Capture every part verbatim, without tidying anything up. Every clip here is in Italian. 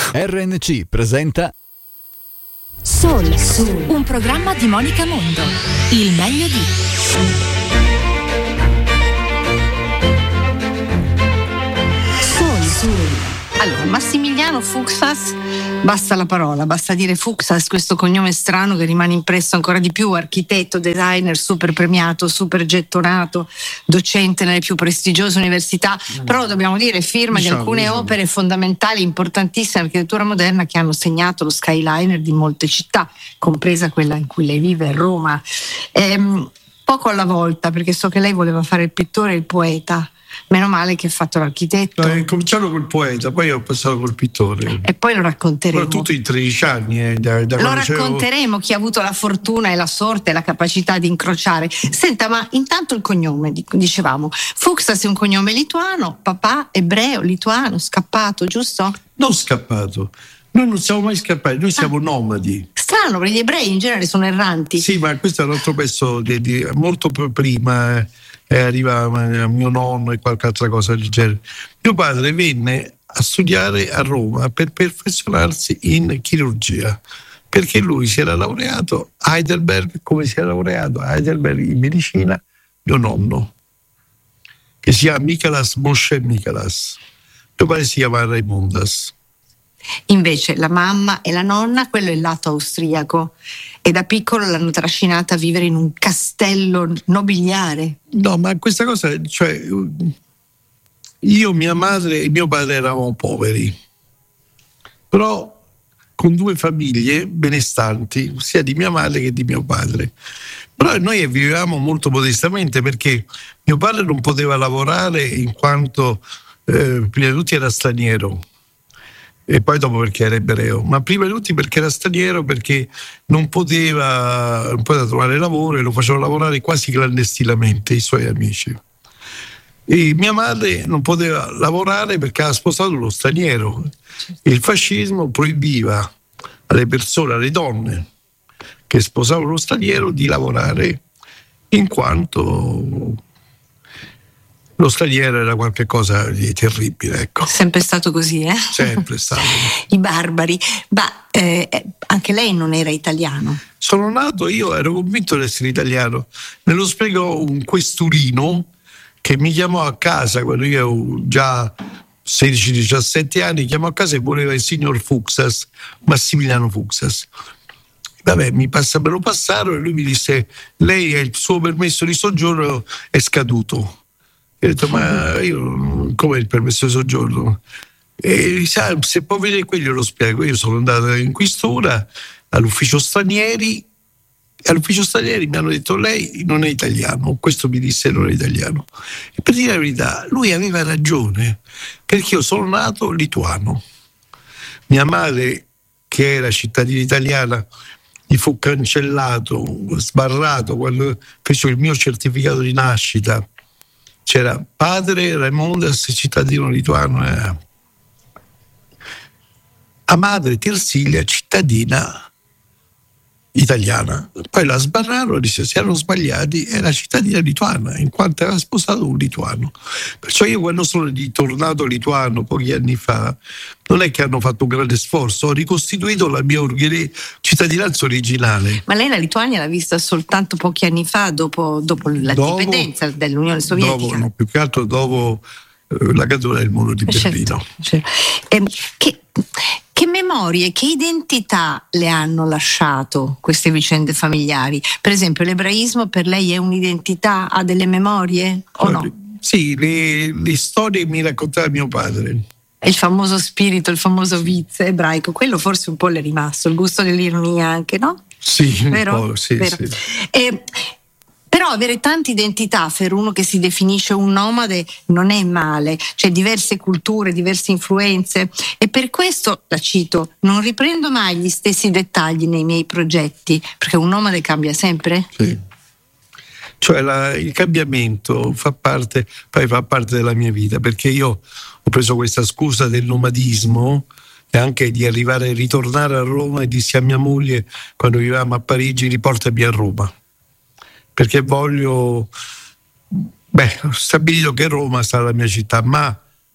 R N C presenta Soul, Soul, un programma di Monica Mondo. Il meglio di Soul, Soul. Allora, Massimiliano Fuksas, basta la parola, basta dire Fuksas, questo cognome strano che rimane impresso ancora di più, architetto, designer, super premiato, super gettonato, docente nelle più prestigiose università, però dobbiamo dire firma diciamo, di alcune diciamo. opere fondamentali, importantissime dell'architettura moderna che hanno segnato lo skyliner di molte città, compresa quella in cui lei vive, Roma. Ehm, poco alla volta, perché so che lei voleva fare il pittore e il poeta. Meno male che ha fatto l'architetto. Ho cominciato col poeta, poi ho passato col pittore. E poi lo racconteremo. Però tutto in tredici anni. Eh, da, da lo racconteremo c'avevo... chi ha avuto la fortuna e la sorte e la capacità di incrociare. Senta, ma intanto il cognome, dicevamo. Fuksas è un cognome lituano, papà ebreo, lituano, scappato, giusto? Non scappato. Noi non siamo mai scappati, noi siamo ah. nomadi. Strano, perché gli ebrei in genere sono erranti. Sì, ma questo è un altro pezzo di, di, molto prima... Eh. E arriva mio nonno e qualche altra cosa del genere. Mio padre venne a studiare a Roma per perfezionarsi in chirurgia, perché lui si era laureato a Heidelberg, come si era laureato a Heidelberg in medicina mio nonno, che si chiama Michalas Moshe Michalas. Mio padre si chiama Raimondas. Invece la mamma e la nonna, quello è il lato austriaco, e da piccolo l'hanno trascinata a vivere in un castello nobiliare. No, ma questa cosa, cioè, io, mia madre e mio padre eravamo poveri, però con due famiglie benestanti, sia di mia madre che di mio padre. Però noi vivevamo molto modestamente, perché mio padre non poteva lavorare in quanto eh, prima di tutto era straniero, e poi dopo perché era ebreo, ma prima di tutti perché era straniero, perché non poteva, non poteva trovare lavoro e lo facevano lavorare quasi clandestinamente i suoi amici. E mia madre non poteva lavorare perché aveva sposato uno straniero. Il fascismo proibiva alle persone, alle donne che sposavano lo straniero di lavorare, in quanto lo straniero era qualcosa di terribile, ecco. Sempre stato così, eh? Sempre stato. I barbari. Ma eh, anche lei non era italiano? Sono nato, io ero convinto di essere italiano. Me lo spiegò un questurino che mi chiamò a casa quando io avevo già sedici diciassette anni, chiamò a casa e voleva il signor Fuksas, Massimiliano Fuksas. Vabbè, mi passa, me lo passarono e lui mi disse: lei, il suo permesso di soggiorno è scaduto. Io ho detto: ma io come il permesso di soggiorno? E sa, se può vedere qui glielo spiego. Io sono andato in questura all'ufficio stranieri, e all'ufficio stranieri mi hanno detto: lei non è italiano. Questo mi disse: non è italiano. E per dire la verità, lui aveva ragione, perché io sono nato lituano. Mia madre, che era cittadina italiana, gli fu cancellato, sbarrato quando fece il mio certificato di nascita. C'era padre Raimondas, cittadino lituano, eh. a madre Tirsilia, cittadina italiana. Poi la sbarrarono e disse: si erano sbagliati, era cittadina lituana, in quanto aveva sposato un lituano. Perciò io, quando sono ritornato lituano pochi anni fa, non è che hanno fatto un grande sforzo, ho ricostituito la mia cittadinanza originale. Ma lei la Lituania l'ha vista soltanto pochi anni fa, dopo, dopo la dopo, dipendenza dell'Unione Sovietica? Dopo, no, più che altro dopo eh, la caduta del muro di Berlino. Certo, certo. Eh, che, che memorie, che identità le hanno lasciato queste vicende familiari? Per esempio, l'ebraismo per lei è un'identità, ha delle memorie o no? no? Sì, le, le storie che mi raccontava mio padre. Il famoso spirito, il famoso viz ebraico, quello forse un po' le è rimasto, il gusto dell'ironia anche, no? Sì, vero? un po', sì, vero. sì. Eh, però avere tante identità per uno che si definisce un nomade non è male, cioè diverse culture, diverse influenze, e per questo, la cito, non riprendo mai gli stessi dettagli nei miei progetti, perché un nomade cambia sempre. Sì. Cioè la, il cambiamento fa parte, poi fa parte della mia vita, perché io ho preso questa scusa del nomadismo e anche di arrivare, ritornare a Roma, e dissi a mia moglie quando vivevamo a Parigi: riportami a Roma, perché voglio, beh, ho stabilito che Roma sarà la mia città, ma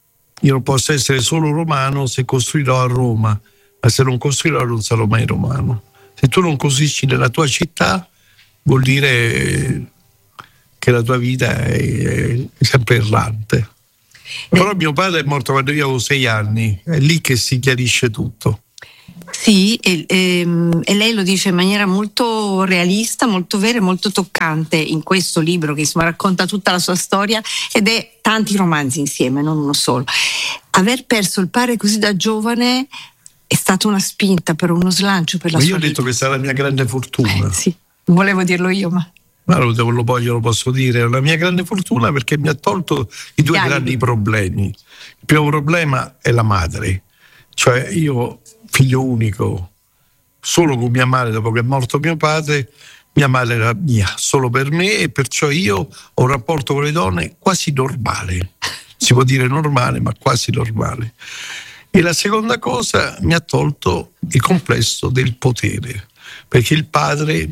io non posso essere solo romano se costruirò a Roma, ma se non costruirò non sarò mai romano. Se tu non costruisci nella tua città, vuol dire che la tua vita è, è sempre errante. Però mio padre è morto quando io avevo sei anni, è lì che si chiarisce tutto. Sì, e, e, e lei lo dice in maniera molto realista, molto vera e molto toccante in questo libro che insomma racconta tutta la sua storia ed è tanti romanzi insieme, non uno solo. Aver perso il padre così da giovane è stata una spinta per uno slancio per la ma sua vita. Io ho detto che sarà la mia grande fortuna. Eh, sì, volevo dirlo io, ma... Ma lo, lo, lo, lo posso dire, è la mia grande fortuna perché mi ha tolto i due Chiari. grandi problemi. Il primo problema è la madre, cioè io, figlio unico, solo con mia madre dopo che è morto mio padre, mia madre era mia, solo per me, e perciò io ho un rapporto con le donne quasi normale, si può dire normale, ma quasi normale. E la seconda cosa, mi ha tolto il complesso del potere, perché il padre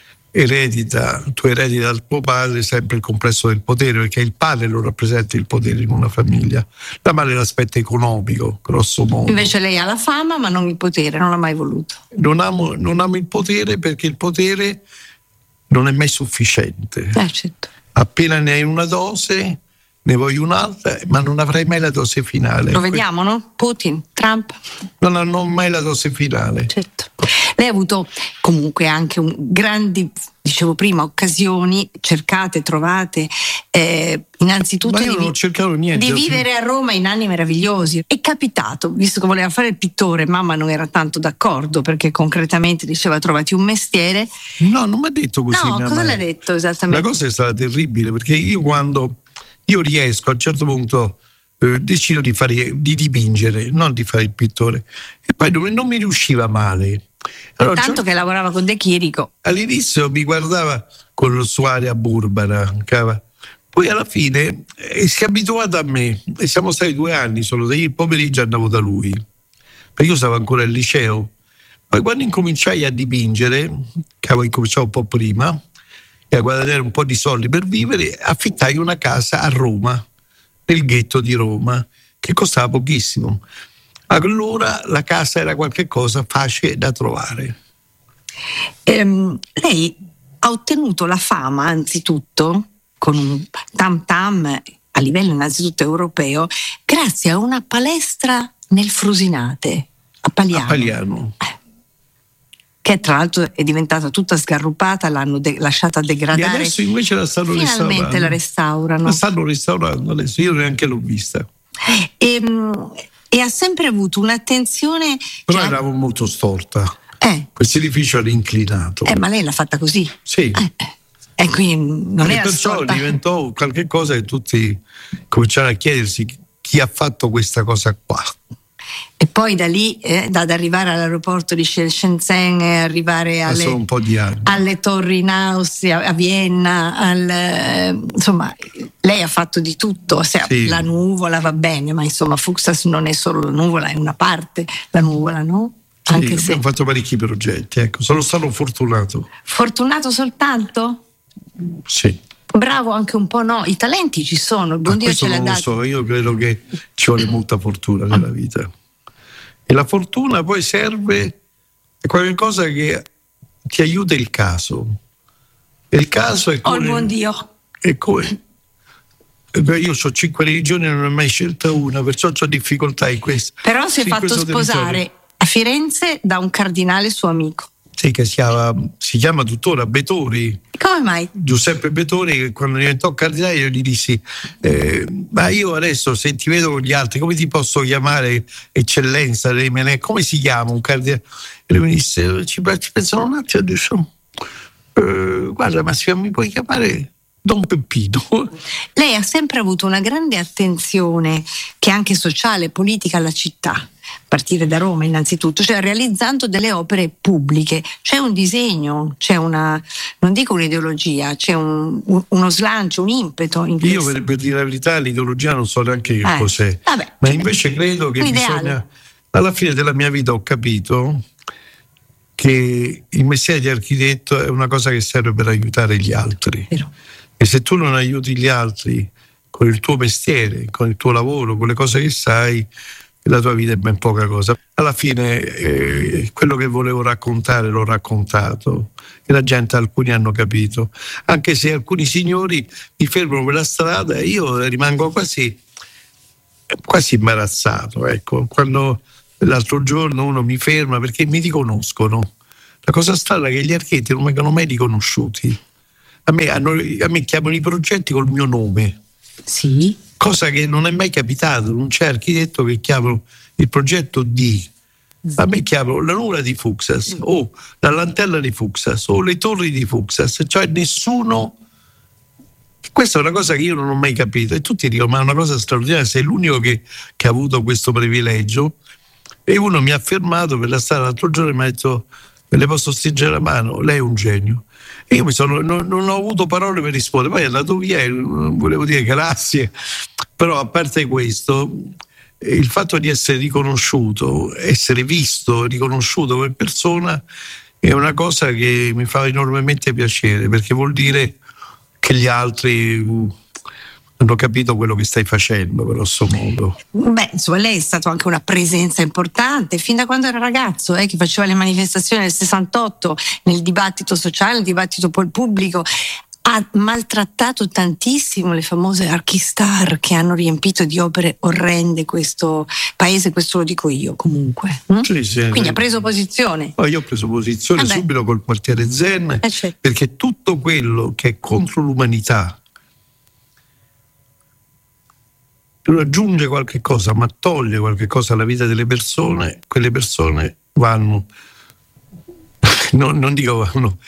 eredita, tu erediti dal tuo padre sempre il complesso del potere, perché il padre lo rappresenta il potere in una famiglia, la madre è l'aspetto economico, grosso modo. Invece lei ha la fama ma non il potere, non l'ha mai voluto. Non amo, non amo il potere perché il potere non è mai sufficiente. Eh, certo. Appena ne hai una dose, ne voglio un'altra, ma non avrai mai la dose finale. Lo vediamo, no? Putin, Trump. Non hanno mai la dose finale. Certo. Lei ha avuto comunque anche un, grandi, dicevo prima, occasioni cercate, trovate, eh, innanzitutto ma io di, non ho cercato niente, di vivere a Roma in anni meravigliosi. È capitato, visto che voleva fare il pittore, mamma non era tanto d'accordo perché concretamente diceva trovati un mestiere. No, non mi ha detto così. No, cosa le ha detto esattamente? La cosa è stata terribile perché io quando io riesco a un certo punto eh, decido di fare di dipingere, non di fare il pittore, e poi non, non mi riusciva male. Allora, tanto certo, che lavorava con De Chirico. All'inizio mi guardava con la sua aria burbera, poi alla fine eh, si è abituato a me e siamo stati due anni solo, il pomeriggio andavo da lui perché io stavo ancora al liceo. Poi quando incominciai a dipingere, che avevo incominciato un po' prima e a guadagnare un po' di soldi per vivere, affittai una casa a Roma, nel ghetto di Roma, che costava pochissimo. Allora la casa era qualcosa facile da trovare. Ehm, lei ha ottenuto la fama anzitutto con un tam tam a livello innanzitutto europeo grazie a una palestra nel Frusinate a Pagliano, a Pagliano. Eh, che tra l'altro è diventata tutta sgarrupata, l'hanno de- lasciata degradare. E adesso invece la stanno finalmente restaurando. la restaurano. La stanno restaurando adesso, io neanche l'ho vista. E, e ha sempre avuto un'attenzione. Però cioè, era molto storta. Eh. Questo edificio era inclinato. Eh, ma lei l'ha fatta così. Sì. Eh, eh. E quindi non e era perciò storta. diventò qualche cosa che tutti cominciarono a chiedersi chi ha fatto questa cosa qua. E poi da lì, eh, da, ad arrivare all'aeroporto di Shenzhen e arrivare alle, un po' di anni. alle torri in Austria, a Vienna, al, eh, insomma, lei ha fatto di tutto. Se, sì. La nuvola va bene, ma insomma Fuxas non è solo la nuvola, è una parte, la nuvola, no? Sì, Anche abbiamo se... fatto parecchi progetti, ecco, sono stato fortunato. Fortunato soltanto? Sì. Bravo anche un po', no? I talenti ci sono, il buon Ma Dio ce l'ha non dato. lo so, io credo che ci vuole molta fortuna nella vita. E la fortuna poi serve a qualcosa che ti aiuta il caso. E il caso è come... Oh, il buon Dio. È come... Io ho cinque religioni e non ne ho mai scelta una, perciò ho difficoltà in questo. Però si è in fatto questo sposare territorio. a Firenze da un cardinale suo amico. Sì, che si chiama, si chiama tuttora Betori. Come mai? Giuseppe Betori, che quando diventò cardinale io gli dissi eh, ma io adesso se ti vedo con gli altri come ti posso chiamare eccellenza, come si chiama un cardinale? E lui mi disse, ci, ci pensano un attimo, adesso eh, guarda Massimo, mi puoi chiamare Don Peppino? Lei ha sempre avuto una grande attenzione che è anche sociale, politica alla città, a partire da Roma innanzitutto, cioè realizzando delle opere pubbliche. C'è un disegno, c'è una, non dico un'ideologia, c'è un, un, uno slancio, un impeto in Io questo. per, per dire la verità l'ideologia non so neanche che Eh, cos'è, vabbè, ma invece credo che l'ideale. bisogna, alla fine della mia vita ho capito che il mestiere di architetto è una cosa che serve per aiutare gli altri. Vero. E se tu non aiuti gli altri con il tuo mestiere, con il tuo lavoro, con le cose che sai, la tua vita è ben poca cosa. Alla fine eh, quello che volevo raccontare l'ho raccontato e la gente, alcuni hanno capito, anche se alcuni signori mi fermano per la strada e io rimango quasi quasi imbarazzato, ecco, quando l'altro giorno uno mi ferma perché mi riconoscono. La cosa strana è che gli architetti non vengono mai riconosciuti. A me, hanno, a me chiamano i progetti col mio nome. Sì. Cosa che non è mai capitato, non c'è architetto che chiamano il progetto D. A me chiamano la luna di Fuxas o la lantella di Fuxas o le torri di Fuxas, cioè nessuno. Questa è una cosa che io non ho mai capito e tutti dicono ma è una cosa straordinaria, sei l'unico che, che ha avuto questo privilegio. E uno mi ha fermato per la strada l'altro giorno e mi ha detto le posso stringere la mano, lei è un genio. E io mi sono, non, non ho avuto parole per rispondere, poi è andato via e volevo dire grazie, però a parte questo il fatto di essere riconosciuto, essere visto, riconosciuto come persona è una cosa che mi fa enormemente piacere, perché vuol dire che gli altri hanno capito quello che stai facendo, grosso modo. Beh, insomma, lei è stato anche una presenza importante fin da quando era ragazzo, eh, che faceva le manifestazioni del sessantotto nel dibattito sociale, nel dibattito poi pubblico. Ha maltrattato tantissimo le famose archistar che hanno riempito di opere orrende questo paese, questo lo dico io comunque. Hm? Sì, sì, Quindi sì. ha preso posizione. Oh, io ho preso posizione Vabbè. subito col quartiere Zen, Eh, certo. perché tutto quello che è contro l'umanità non aggiunge qualche cosa, ma toglie qualche cosa alla vita delle persone, quelle persone vanno, non, non dico vanno,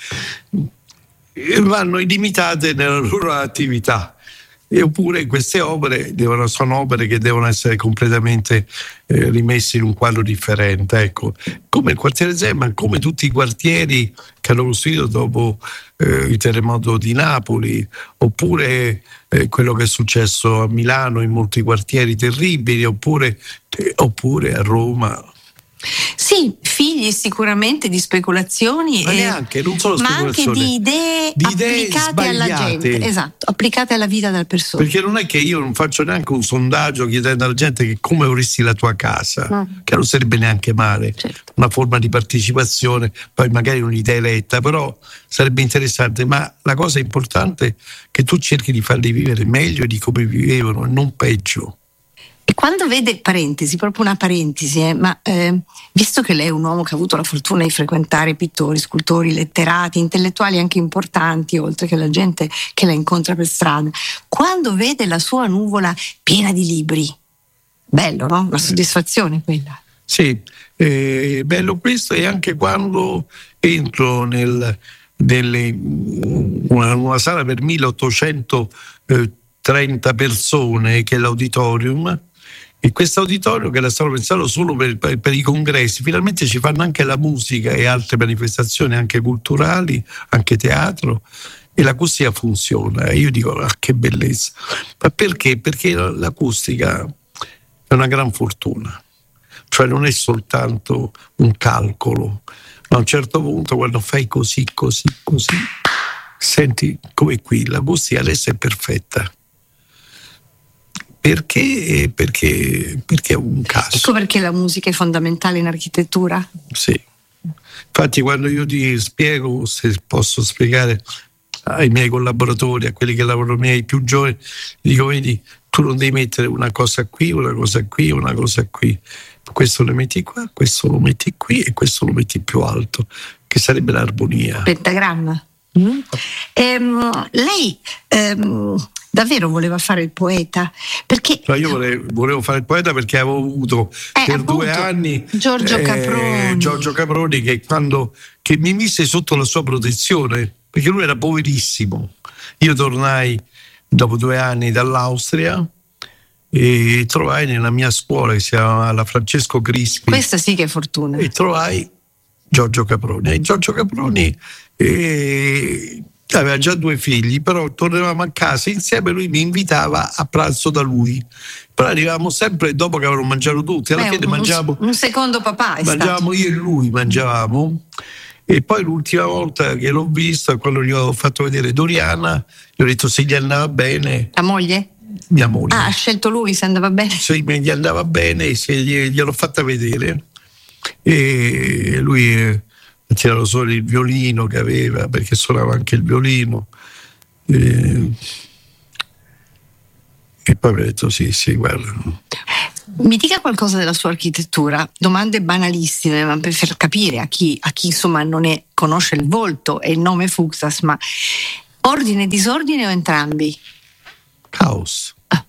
vanno illimitate nella loro attività. E oppure queste opere devono, sono opere che devono essere completamente eh, rimesse in un quadro differente, ecco, come il quartiere Zen, ma come tutti i quartieri che hanno costruito dopo eh, il terremoto di Napoli, oppure eh, quello che è successo a Milano in molti quartieri terribili, oppure, eh, oppure a Roma. Sì, figli sicuramente di speculazioni, Ma e, neanche, non solo ma anche speculazioni, di idee di idee applicate alla sbagliate. gente, esatto, applicate alla vita della persona. Perché non è che io non faccio neanche un sondaggio chiedendo alla gente che come vorresti la tua casa, No. che non sarebbe neanche male, Certo. una forma di partecipazione, poi magari un'idea eletta, però sarebbe interessante. Ma la cosa importante è che tu cerchi di farli vivere meglio di come vivevano e non peggio. E quando vede, parentesi, proprio una parentesi, eh, ma eh, visto che lei è un uomo che ha avuto la fortuna di frequentare pittori, scultori, letterati, intellettuali anche importanti, oltre che la gente che la incontra per strada, quando vede la sua nuvola piena di libri, bello, no? Una soddisfazione quella. Sì, è bello questo, e anche quando entro nel, nelle, una, una sala per milleottocentotrenta persone che è l'auditorium, e questo auditorio che era stato pensato solo per, per, per i congressi, finalmente ci fanno anche la musica e altre manifestazioni anche culturali, anche teatro, e l'acustica funziona. Io dico ah, che bellezza. Ma perché? Perché l'acustica è una gran fortuna, cioè non è soltanto un calcolo, ma a un certo punto quando fai così, così, così, senti come qui, l'acustica adesso è perfetta. Perché? Perché, perché è un caso. Ecco perché la musica è fondamentale in architettura. Sì. Infatti quando io ti spiego, se posso spiegare ai miei collaboratori, a quelli che lavorano miei più giovani, dico vedi, tu non devi mettere una cosa qui, una cosa qui, una cosa qui. Questo lo metti qua, questo lo metti qui e questo lo metti più alto, che sarebbe l'armonia. Pentagramma. Mm. Ehm, lei ehm, davvero voleva fare il poeta? Perché No, io volevo, volevo fare il poeta perché avevo avuto Eh, per appunto, due anni Giorgio eh, Caproni. Giorgio Caproni che, quando, che mi mise sotto la sua protezione, perché lui era poverissimo. Io tornai dopo due anni dall'Austria e trovai nella mia scuola, che si chiama la Francesco Crispi, questa sì che è fortuna. e trovai Giorgio Caproni. E Giorgio Caproni eh, aveva già due figli, però tornavamo a casa insieme, lui mi invitava a pranzo da lui. Però arrivavamo sempre dopo che avevano mangiato tutti, alla Beh, fine un, mangiavamo, un secondo papà è mangiavamo stato. io e lui, mangiavamo. E poi l'ultima volta che l'ho visto, quando gli ho fatto vedere Doriana, gli ho detto se gli andava bene. La moglie? mia moglie. Ah, ha scelto lui se andava bene? Sì, gli andava bene e gliel'ho fatta vedere. E lui eh, ha tirato solo il violino che aveva, perché suonava anche il violino. E, e poi mi ha detto sì, sì, guarda. Mi dica qualcosa della sua architettura, domande banalissime, ma per far capire a chi, a chi insomma non è, conosce il volto e il nome Fuksas, ma ordine e disordine o entrambi? Caos. Ah.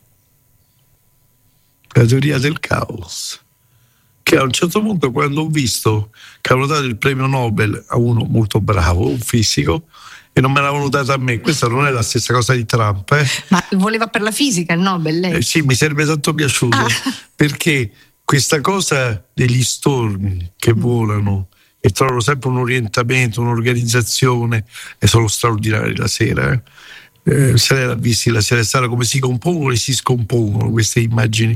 La teoria del caos. Che a un certo punto, quando ho visto che avevano dato il premio Nobel a uno molto bravo, un fisico, e non me l'avevano dato a me, questa non è la stessa cosa di Trump. Eh? Ma voleva per la fisica il Nobel lei? Eh, sì, mi sarebbe tanto piaciuto, ah. perché questa cosa degli stormi che volano e trovano sempre un orientamento, un'organizzazione, e sono straordinari la sera. Eh? Eh, se lei l'ha visti la sera stare come si compongono e si scompongono queste immagini.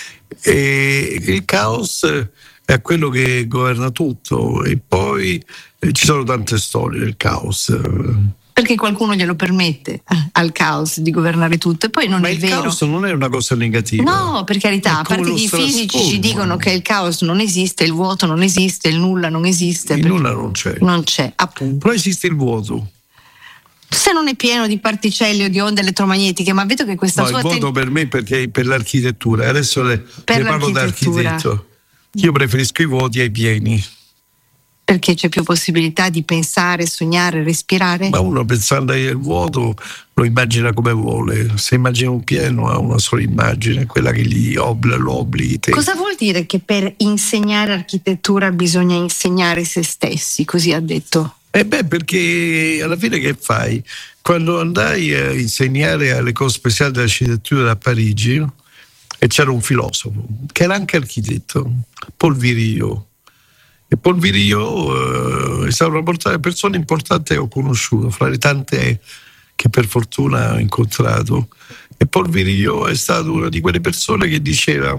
E il caos è quello che governa tutto, e poi eh, ci sono tante storie del caos. Perché qualcuno glielo permette eh, al caos di governare tutto, e poi non Ma è il vero. Il caos non è una cosa negativa. No, per carità, a parte che i fisici ci dicono che il caos non esiste, il vuoto non esiste, il nulla non esiste. Il nulla non c'è. Non c'è, appunto. Però esiste il vuoto. Se non è pieno di particelle o di onde elettromagnetiche, ma vedo che questa no, sua il voto ten... per me perché per l'architettura, adesso le, per le parlo da architetto. Io preferisco i vuoti ai pieni. Perché c'è più possibilità di pensare, sognare, respirare? Ma uno pensando al vuoto lo immagina come vuole, se immagina un pieno ha una sola immagine, quella che gli obla, lo obblighi. Cosa vuol dire che per insegnare architettura bisogna insegnare se stessi, così ha detto? Eh beh, perché alla fine che fai? Quando andai a insegnare alle cose speciali dell'architettura a Parigi, e c'era un filosofo che era anche architetto, Paul Virilio. E Paul Virilio eh, è stato una persona importante che ho conosciuto, fra le tante che per fortuna ho incontrato. E Paul Virilio è stato una di quelle persone che diceva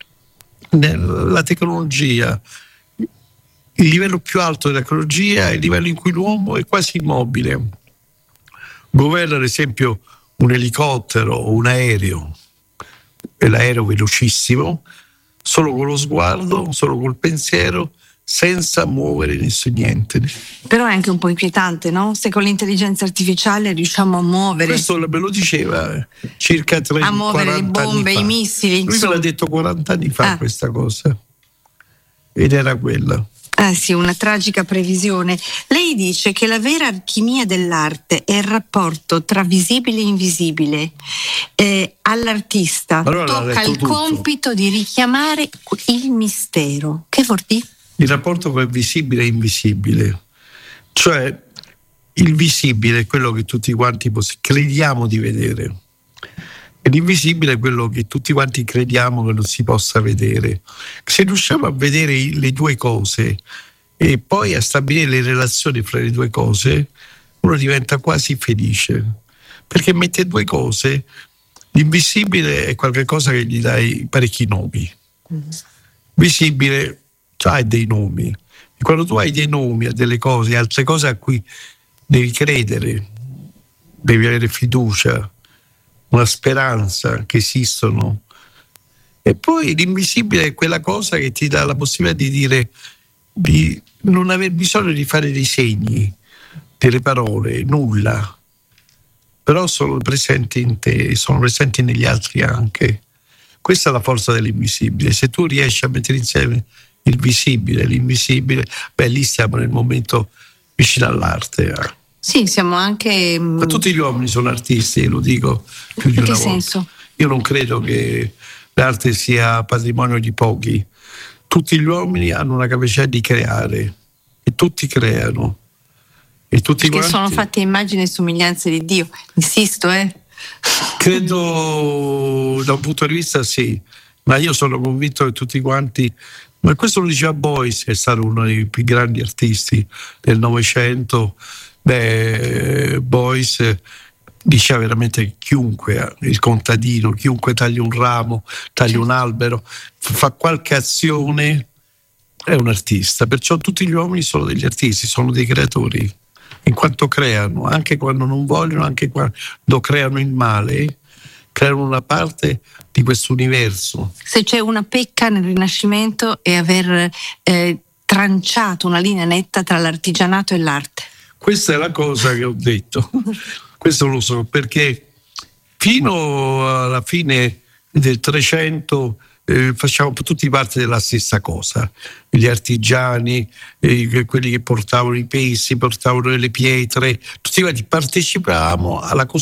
la tecnologia, il livello più alto della tecnologia è il livello in cui l'uomo è quasi immobile. Governa ad esempio un elicottero o un aereo, e l'aereo velocissimo, solo con lo sguardo, solo col pensiero, senza muovere nessuno niente. Però è anche un po' inquietante, no? Se con l'intelligenza artificiale riusciamo a muovere. Questo me lo diceva circa trenta, a muovere le bombe, i missili. Lui me l'ha detto quaranta anni fa ah. questa cosa. Ed era quella. Ah sì, una tragica previsione. Lei dice che la vera alchimia dell'arte è il rapporto tra visibile e invisibile. Eh, all'artista allora tocca il tutto. compito di richiamare il mistero. Che vuol dire? Il rapporto tra visibile e invisibile. Cioè, il visibile è quello che tutti quanti poss- crediamo di vedere. E l'invisibile è quello che tutti quanti crediamo che non si possa vedere. Se riusciamo a vedere le due cose e poi a stabilire le relazioni fra le due cose, uno diventa quasi felice, perché mette due cose. L'invisibile è qualcosa che gli dai parecchi nomi. Visibile, cioè hai dei nomi. E quando tu hai dei nomi a delle cose, altre cose a cui devi credere, devi avere fiducia, una speranza che esistono. E poi l'invisibile è quella cosa che ti dà la possibilità di dire, di non aver bisogno di fare dei segni, delle parole, nulla, però sono presenti in te, sono presenti negli altri anche. Questa è la forza dell'invisibile. Se tu riesci a mettere insieme il visibile e l'invisibile, beh, lì siamo nel momento vicino all'arte. Eh. Sì, siamo anche... Ma tutti gli uomini sono artisti, lo dico più di una volta. In che senso? Io non credo che l'arte sia patrimonio di pochi. Tutti gli uomini hanno una capacità di creare e tutti creano. E tutti Perché quanti... sono fatti a immagine e somiglianza di Dio. Insisto, eh? Credo da un punto di vista sì, ma io sono convinto che tutti quanti... Ma questo lo diceva Beuys, che è stato uno dei più grandi artisti del Novecento. Beh, Beuys diceva veramente che chiunque, il contadino, chiunque taglia un ramo, taglia un albero, fa qualche azione, è un artista. Perciò tutti gli uomini sono degli artisti, sono dei creatori, in quanto creano, anche quando non vogliono, anche quando creano il male, creare una parte di questo universo. Se c'è una pecca nel Rinascimento è aver eh, tranciato una linea netta tra l'artigianato e l'arte. Questa è la cosa che ho detto. Questo lo so perché fino alla fine del Trecento eh, facciamo tutti parte della stessa cosa. Gli artigiani, eh, quelli che portavano i pesi, portavano le pietre, tutti quanti partecipavamo alla costruzione